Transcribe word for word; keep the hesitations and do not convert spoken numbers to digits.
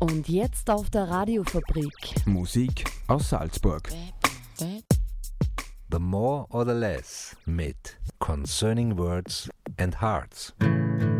Und jetzt auf der Radiofabrik. Musik aus Salzburg. The More or the Less mit Concerning Words and Hearts.